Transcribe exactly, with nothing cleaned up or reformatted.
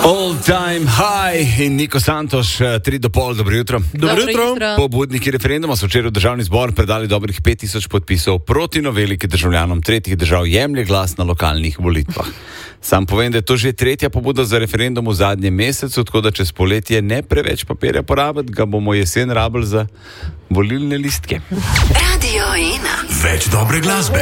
All time high in Niko Santoš, tri do pol, dobro jutro. Dobro jutro. Pobudniki referenduma so včeraj v državni zbor predali dobrih pet tisoč podpisov proti noveli, ki državljanom tretjih držav jemlje glas na lokalnih volitvah. Sam povem, da je to že tretja pobuda za referendum v zadnjem mesecu, tako da čez poletje ne preveč papirja porabiti, ga bomo jesen rabili za volilne listke. Radio Ena. Več dobre glasbe.